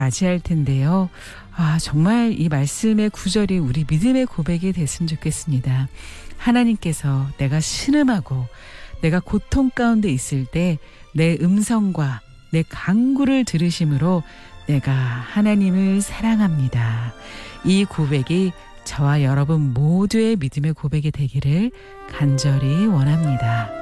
맞이할 텐데요. 정말 이 말씀의 구절이 우리 믿음의 고백이 됐으면 좋겠습니다. 하나님께서 내가 신음하고 내가 고통 가운데 있을 때 내 음성과 내 간구를 들으심으로 내가 하나님을 사랑합니다. 이 고백이 저와 여러분 모두의 믿음의 고백이 되기를 간절히 원합니다.